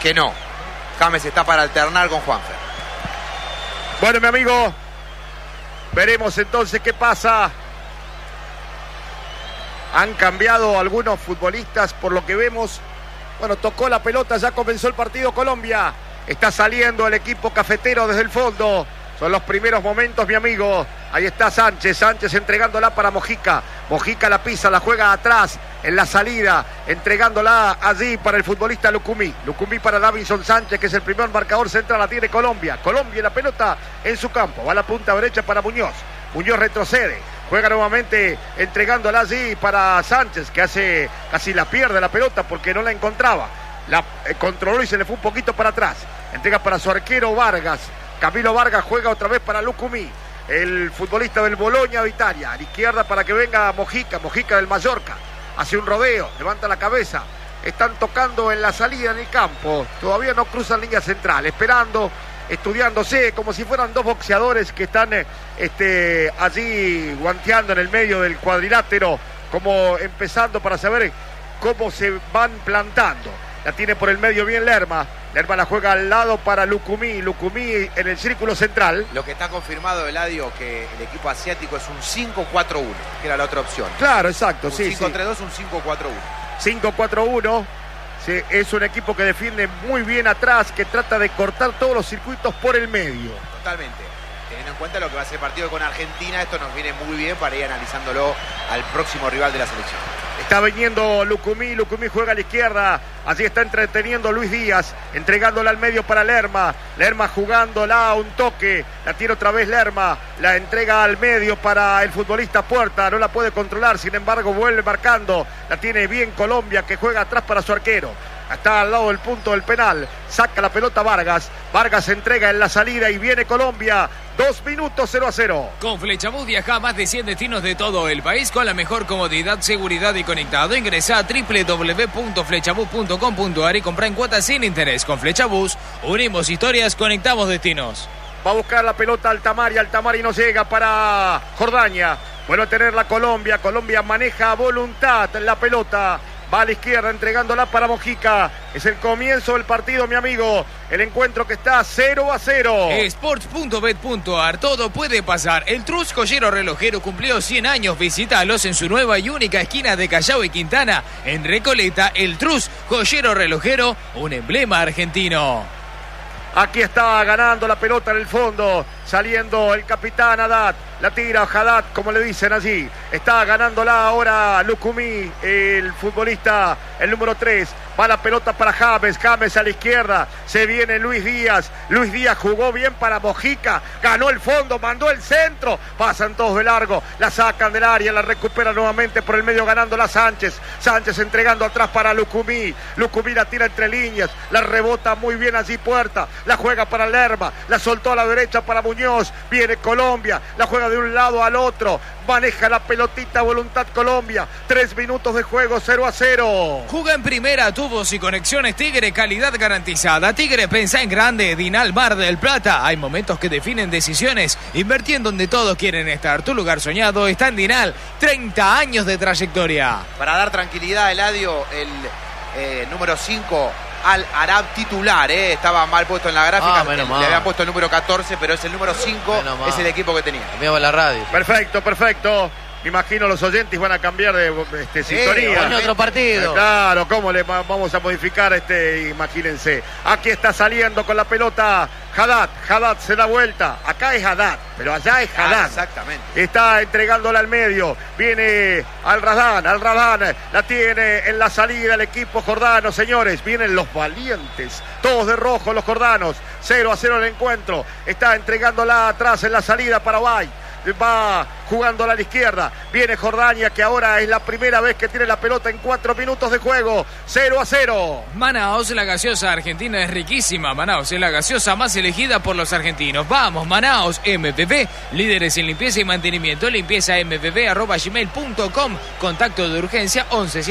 que no. James está para alternar con Juanfer. Bueno, mi amigo, veremos entonces qué pasa. Han cambiado algunos futbolistas por lo que vemos. Bueno, tocó la pelota, ya comenzó el partido Colombia. Está saliendo el equipo cafetero desde el fondo. Son los primeros momentos, mi amigo. Ahí está Sánchez entregándola para Mojica. Mojica la pisa, la juega atrás en la salida, entregándola allí para el futbolista Lucumí. Lucumí para Davinson Sánchez, que es el primer marcador central, la tiene Colombia. Colombia la pelota en su campo. Va a la punta derecha para Muñoz. Muñoz retrocede. Juega nuevamente entregándola allí para Sánchez, que casi la pierde la pelota porque no la encontraba. La controló y se le fue un poquito para atrás. Entrega para su arquero Vargas. Camilo Vargas juega otra vez para Lucumí, el futbolista del Bologna de Italia. A la izquierda para que venga Mojica del Mallorca. Hace un rodeo, levanta la cabeza. Están tocando en la salida en el campo. Todavía no cruzan línea central, esperando, estudiándose, como si fueran dos boxeadores que están allí guanteando en el medio del cuadrilátero, como empezando para saber cómo se van plantando. La tiene por el medio bien Lerma. Lerma la juega al lado para Lucumí. Lucumí en el círculo central. Lo que está confirmado, Eladio, que el equipo asiático es un 5-4-1, que era la otra opción. Claro, exacto. Un sí, 5-3-2, sí. Un 5-4-1. 5-4-1. Sí, es un equipo que defiende muy bien atrás, que trata de cortar todos los circuitos por el medio. Totalmente. Teniendo en cuenta lo que va a ser el partido con Argentina, esto nos viene muy bien para ir analizándolo al próximo rival de la selección. Está viniendo Lucumí juega a la izquierda, allí está entreteniendo Luis Díaz, entregándola al medio para Lerma jugándola a un toque, la tiene otra vez Lerma, la entrega al medio para el futbolista Puerta, no la puede controlar, sin embargo vuelve marcando, la tiene bien Colombia, que juega atrás para su arquero. Está al lado del punto del penal, saca la pelota Vargas entrega en la salida y viene Colombia. 2 minutos 0-0. Con Flechabús viaja a más de 100 destinos de todo el país con la mejor comodidad, seguridad y conectado. Ingresa a www.flechabús.com.ar y compra en cuotas sin interés. Con Flechabús unimos historias, conectamos destinos. Va a buscar la pelota Altamari no llega para Jordania. Bueno, a tenerla Colombia maneja a voluntad la pelota. Va a la izquierda entregándola para Mojica. Es el comienzo del partido, mi amigo. El encuentro que está 0-0. Sports.bet.ar, todo puede pasar. El Trus Joyero Relojero cumplió 100 años. Visítalos en su nueva y única esquina de Callao y Quintana. En Recoleta, el Trus Joyero Relojero, un emblema argentino. Aquí está ganando la pelota en el fondo, saliendo el capitán Haddad, la tira Haddad, como le dicen allí. Está ganándola ahora Lucumí, el futbolista, el número 3. Va la pelota para James a la izquierda, se viene Luis Díaz jugó bien para Mojica, ganó el fondo, mandó el centro, pasan todos de largo, la sacan del área, la recupera nuevamente por el medio ganándola Sánchez entregando atrás para Lucumí la tira entre líneas, la rebota muy bien allí Puerta, la juega para Lerma, la soltó a la derecha para Muñoz, viene Colombia, la juega de un lado al otro, maneja la pelotita voluntad Colombia, 3 minutos de juego, 0-0. Juega en primera, tubos y conexiones Tigre, calidad garantizada. Tigre, pensá en grande. Dinal Mar del Plata. Hay momentos que definen decisiones. Invertí en donde todos quieren estar. Tu lugar soñado está en Dinal. 30 años de trayectoria. Para dar tranquilidad, Eladio, el número 5, Al Arab titular, estaba mal puesto en la gráfica, le habían puesto el número 14, pero es el número 5, es el equipo que tenía. Cambiaba la radio. Perfecto. Me imagino los oyentes van a cambiar de sintonía. Pone otro partido. Claro, ¿cómo le vamos a modificar imagínense? Aquí está saliendo con la pelota Haddad se da vuelta. Acá es Haddad, pero allá es Haddad. Exactamente. Está entregándola al medio. Viene Al Radán. La tiene en la salida el equipo jordano, señores. Vienen los valientes. Todos de rojo los jordanos. 0-0 el encuentro. Está entregándola atrás en la salida para Bay. Va jugándola a la izquierda, viene Jordania, que ahora es la primera vez que tiene la pelota en 4 minutos de juego. 0-0. Manaos, la gaseosa argentina es riquísima. Manaos es la gaseosa más elegida por los argentinos. Vamos, Manaos, MPP, líderes en limpieza y mantenimiento. limpiezampp@gmail.com. Contacto de urgencia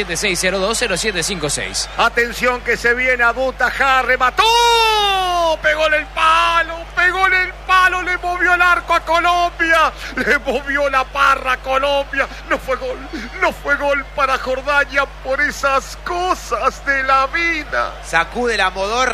1176020756. Atención que se viene Abutajar, remató, pegó en el palo, le movió el arco a Colombia. Le movió la parra a Colombia. No fue gol para Jordania por esas cosas de la vida. Sacude la modorra.